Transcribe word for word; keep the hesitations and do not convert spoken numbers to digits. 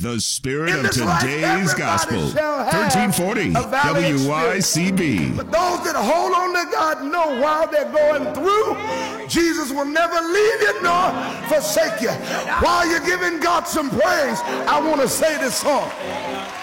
The spirit In of this life, today's everybody gospel. shall have thirteen forty a valley W Y C B. But those that hold on to God know while they're going through, Jesus will never leave you nor forsake you. While you're giving God some praise, I want to say this song.